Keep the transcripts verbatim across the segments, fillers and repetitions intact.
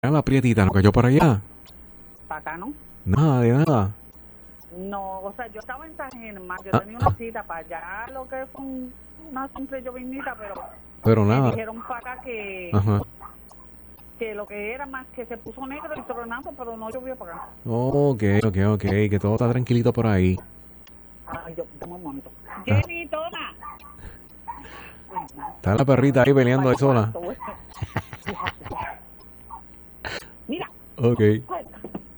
la prietita no cayó por allá. Para acá, ¿no? Nada de nada. No, o sea, yo estaba en San Germán, yo Ah, tenía una cita para allá, lo que fue un- una simple llovinita, pero Pero me nada. dijeron para acá que, Ajá. que lo que era más que se puso negro y tronando, pero no llovió para acá. Ok, ok, ok. Que todo está tranquilito por ahí. Ay, yo, dame un momento. Ah. Jenny, toma. Está la perrita ahí peleando ahí sola. Mira, Ok. suelta.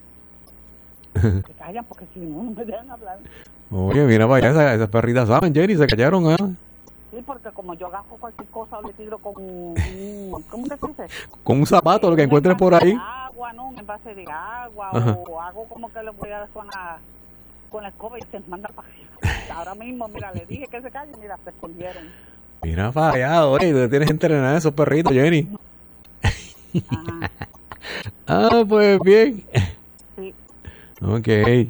Se callan porque si no, no me dejan hablar. Oye, mira para allá, esas, esas perritas saben, Jenny, se callaron, ¿ah? Sí, porque como yo agarro cualquier cosa o le tiro con un, ¿cómo que se dice? Con un zapato, lo que Un encuentres por ahí. envase de agua, ¿no? Un envase de agua, Ajá. o hago como que le voy a dar con la, con la escoba y se manda para arriba. Ahora mismo, mira, le dije que se calle, mira, se escondieron. Mira para allá, oye, tú tienes que entrenar a esos perritos, Jenny. Ajá, Ah, pues bien. sí. Ok.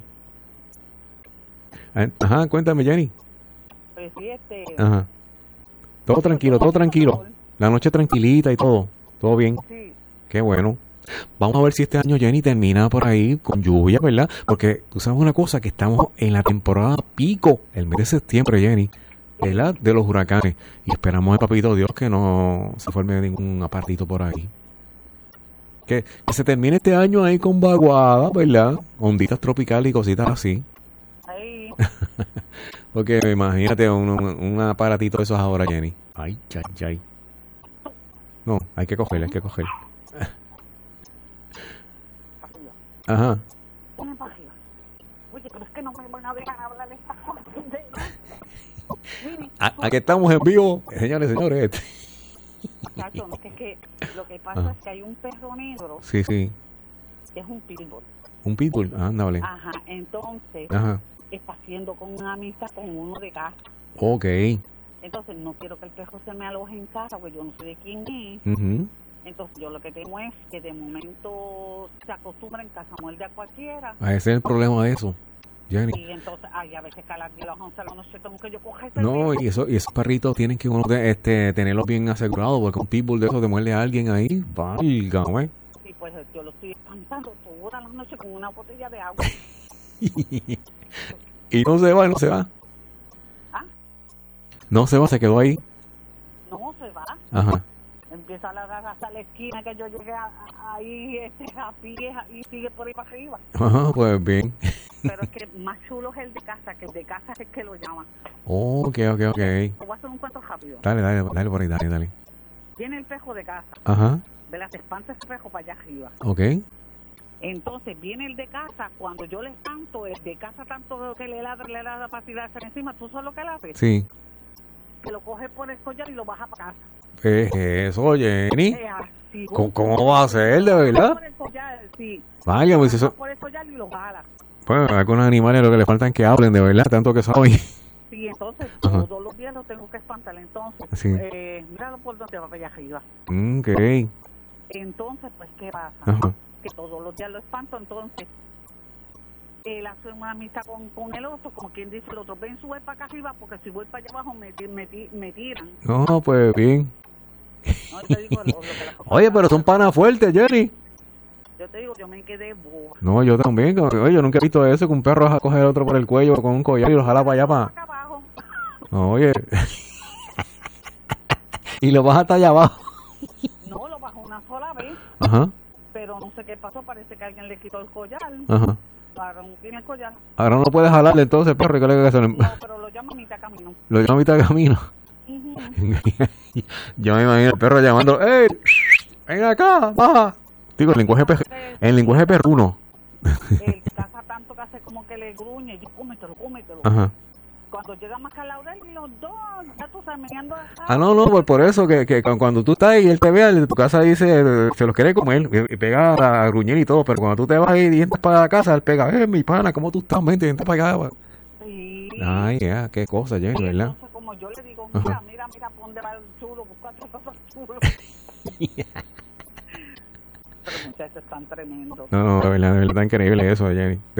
Ajá, cuéntame, Jenny. Pues sí, este... Ajá. Todo tranquilo, todo tranquilo. La noche tranquilita y todo. Todo bien. Sí, Qué bueno. Vamos a ver si este año, Jenny, termina por ahí con lluvia, ¿verdad? Porque tú sabes una cosa, que estamos en la temporada pico, el mes de septiembre, Jenny, ¿verdad? De los huracanes. Y esperamos, papito Dios, que no se forme ningún apartito por ahí. Que, que se termine este año ahí con vaguada, ¿verdad? Onditas tropicales y cositas así. ahí, Porque imagínate un, un, un aparatito de esos ahora, Jenny. Ay, chay, chay. No, hay que coger, hay que coger. para arriba. Ajá. Ponen para arriba. Oye, pero es que no me van a dejar hablar esta cosa. Miren, A- Aquí estamos en vivo, señores, señores. muchachos, no, que es que lo que pasa Ajá. es que hay un perro negro Sí, sí. que es un pitbull. Un pitbull, ándale. Ajá, entonces Ajá. está haciendo con una amistad con uno de casa. Ok. Entonces no quiero que el perro se me aloje en casa, porque yo no sé de quién es. Ujú. Entonces yo lo que temo es que de momento se acostumbra en casa, muerde a cualquiera. Ah, ese es el problema de eso, Jenny. Y entonces, ay, a veces que a las diez, las once de la noche tengo que yo coger ese No, perro. y, eso, y esos perritos tienen que uno de- este, tenerlos bien asegurados, porque un pitbull de esos te muerde a alguien ahí, válgame. Y pues yo lo estoy espantando todas las noches con una botella de agua. Y no se va, no se va. ¿Ah? No se va, se quedó ahí. No, se va. Ajá. Empieza a ladrar hasta la esquina que yo llegué a, a- ahí este, a pie y sigue por ahí para arriba. Ajá, pues bien. Pero es que más chulo es el de casa, que el de casa es el que lo llaman. Ok, ok, ok. Te voy a hacer un cuento rápido. Dale, dale, dale por ahí, dale, dale. Viene el pejo de casa, Ajá, ¿verdad? Se espanta ese pejo para allá arriba. ok. Entonces viene el de casa, cuando yo le espanto, el de casa tanto que le ladra, le ladra para tirarse encima, ¿tú sabes lo que le hace? Sí. Que lo coge por el collar y lo baja para casa. ¿Qué es eso, Jenny? Es así. ¿Cómo, cómo va a ser, de Lo baja verdad? por el collar, sí. Vaya, Lo pues baja eso... por el collar y lo jala. Pues algunos animales lo que le faltan que hablen, de verdad, tanto que saben. Sí, entonces Ajá. todos los días lo tengo que espantar. Entonces, Sí. eh, míralo por donde va para allá arriba. Mm, ok. Entonces, pues, ¿qué pasa? Ajá. Que todos los días lo espanto, entonces él hace una amistad con, con el otro, como quien dice el otro, ven, sube para acá arriba, porque si voy para allá abajo me, ti- me, ti- me tiran. No, pues bien. No, te digo, lo- lo que las cosas Oye, pero son pasan. panas fuertes, Jenny. Yo te digo, yo me quedé boba. No, yo también. Oye, yo nunca he visto eso, que un perro va a coger al otro por el cuello con un collar y lo jala para allá para... Acá abajo. Oye. Y lo baja hasta allá abajo. No, lo bajó una sola vez, Ajá, pero no sé qué pasó, parece que alguien le quitó el collar. ajá. Ahora no tiene el collar. Ahora no puedes jalarle entonces, perro, ¿qué le que hacer? No, pero lo llama a mitad camino. Lo llama a mitad de camino. Ujú. Yo me imagino el perro llamando, ¡ey! ¡Ven acá! ¡Baja! Digo, el lenguaje, per- el lenguaje perruno. Él caza tanto que hace como que le gruñe, y cómetelo, cómetelo. Ajá. Cuando llega más al lado de él, y los dos, ya tú sabes, meneando acá. Ah, no, no, pues por eso que, que cu- cuando tú estás y él te vea, el de tu casa dice, se los quiere comer y, y pega a gruñir y todo, pero cuando tú te vas y entras para la casa, él pega, eh, mi pana, ¿cómo tú estás? Vente, vente para acá. Sí. Ay, ya, qué cosa, Jenny, Y ¿verdad? entonces, como yo le digo, Ajá. mira, mira, mira, ¿por dónde va el chulo? Busca otro cosas chulo. Pero muchachos, están tremendos. No, no, de verdad, de verdad, increíble eso, Jenny.